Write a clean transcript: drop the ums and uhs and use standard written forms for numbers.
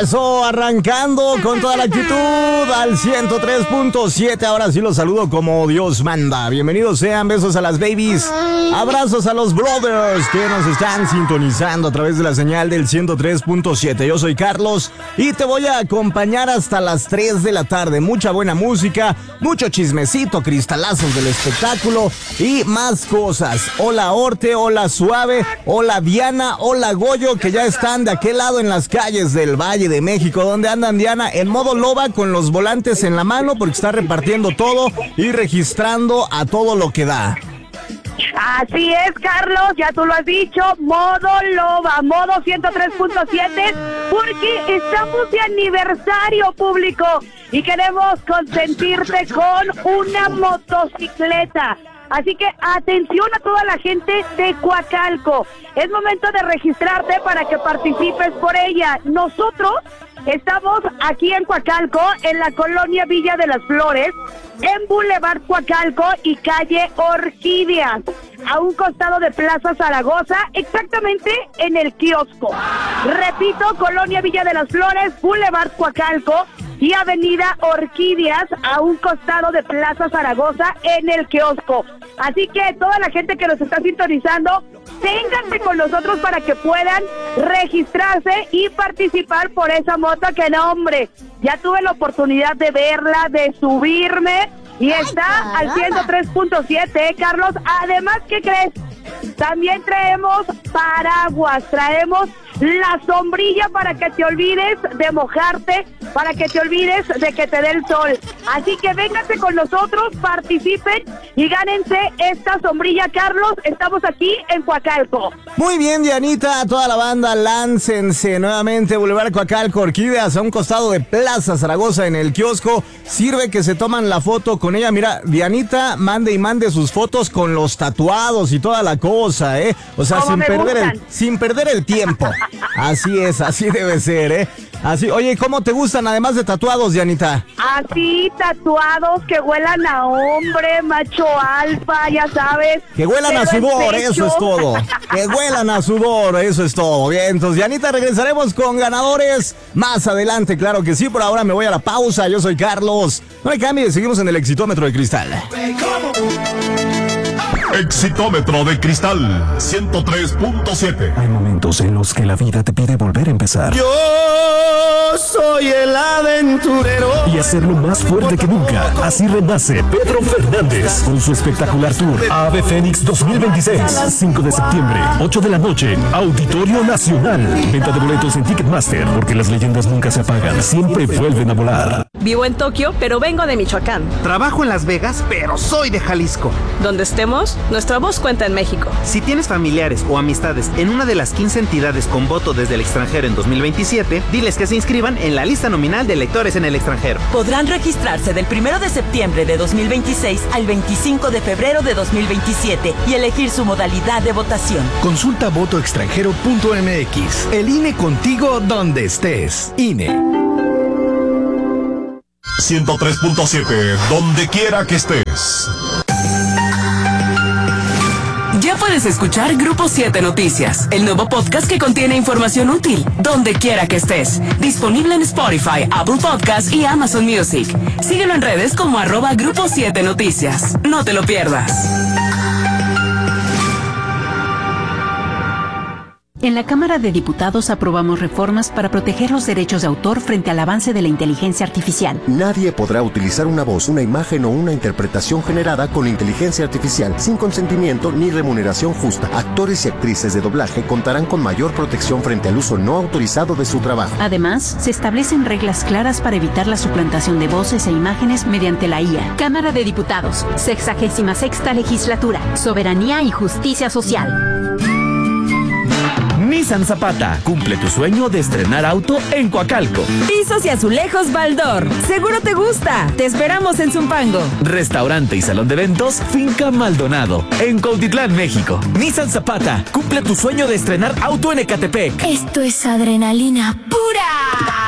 Eso, arrancando con toda la actitud al 103.7. Ahora sí los saludo como Dios manda. Bienvenidos sean, besos a las babies, abrazos a los brothers que nos están sintonizando a través de la señal del 103.7. Yo soy Carlos y te voy a acompañar hasta las 3 de la tarde. Mucha buena música, mucho chismecito, cristalazos del espectáculo y más cosas. Hola Orte, hola Suave, hola Diana, hola Goyo, que ya están de aquel lado en las calles del Valle de México. ¿Dónde andan, Diana? En modo loba, con los volantes en la mano, porque está repartiendo todo y registrando a todo lo que da. Así es, Carlos, ya tú lo has dicho, modo loba, modo 103.7, porque estamos de aniversario, público, y queremos consentirte con una motocicleta. Así que atención a toda la gente de Coacalco. Es momento de registrarte para que participes por ella. Nosotros estamos aquí en Coacalco, en la colonia Villa de las Flores, en Boulevard Coacalco y calle Orquídeas, a un costado de Plaza Zaragoza, exactamente en el kiosco. Repito, colonia Villa de las Flores, Boulevard Coacalco y avenida Orquídeas, a un costado de Plaza Zaragoza en el kiosco. Así que toda la gente que nos está sintonizando, ténganse con nosotros para que puedan registrarse y participar por esa moto que no, hombre, ya tuve la oportunidad de verla, de subirme y está al 103.7, Carlos. Además, ¿qué crees? También traemos paraguas, traemos la sombrilla para que te olvides de mojarte, para que te olvides de que te dé el sol. Así que vénganse con nosotros, participen y gánense esta sombrilla, Carlos. Estamos aquí en Coacalco. Muy bien, Dianita, a toda la banda, láncense nuevamente, Boulevard Coacalco, Orquídeas, a un costado de Plaza Zaragoza en el kiosco. Sirve que se toman la foto con ella. Mira, Dianita, mande sus fotos con los tatuados y toda la cosa, ¿eh? O sea, sin perder el tiempo. Así es, así debe ser, Así, oye, ¿cómo te gustan además de tatuados, Dianita? Así, tatuados que huelan a hombre, macho alfa, ya sabes. Que huelan a sudor, eso es todo. Que huelan a sudor, eso es todo. Bien, entonces, Dianita, regresaremos con ganadores más adelante, claro que sí. Por ahora me voy a la pausa. Yo soy Carlos. No hay cambio, seguimos en el Exitómetro de Cristal. Exitómetro de Cristal 103.7. Hay momentos en los que la vida te pide volver a empezar. Yo soy el aventurero. Y hacerlo más fuerte que nunca. Así renace Pedro Fernández con su espectacular tour Ave Fénix 2026. 5 de septiembre, 8 de la noche, Auditorio Nacional. Venta de boletos en Ticketmaster, porque las leyendas nunca se apagan, siempre vuelven a volar. Vivo en Tokio, pero vengo de Michoacán. Trabajo en Las Vegas, pero soy de Jalisco. Donde estemos, nuestra voz cuenta en México. Si tienes familiares o amistades en una de las 15 entidades con voto desde el extranjero en 2027, diles que se inscriban en la lista nominal de electores en el extranjero. Podrán registrarse del 1 de septiembre de 2026 al 25 de febrero de 2027 y elegir su modalidad de votación. Consulta votoextranjero.mx. El INE contigo donde estés. INE. 103.7, donde quiera que estés. Ya puedes escuchar Grupo 7 Noticias, el nuevo podcast que contiene información útil, donde quiera que estés. Disponible en Spotify, Apple Podcasts y Amazon Music. Síguelo en redes como @Grupo 7 Noticias. No te lo pierdas. En la Cámara de Diputados aprobamos reformas para proteger los derechos de autor frente al avance de la inteligencia artificial. Nadie podrá utilizar una voz, una imagen o una interpretación generada con inteligencia artificial sin consentimiento ni remuneración justa. Actores y actrices de doblaje contarán con mayor protección frente al uso no autorizado de su trabajo. Además, se establecen reglas claras para evitar la suplantación de voces e imágenes mediante la IA. Cámara de Diputados, 66ª Legislatura, Soberanía y Justicia Social. Nissan Zapata, cumple tu sueño de estrenar auto en Coacalco. Pisos y azulejos Baldor, seguro te gusta. Te esperamos en Zumpango. Restaurante y salón de eventos Finca Maldonado, en Cuautitlán, México. Nissan Zapata, cumple tu sueño de estrenar auto en Ecatepec. Esto es adrenalina pura.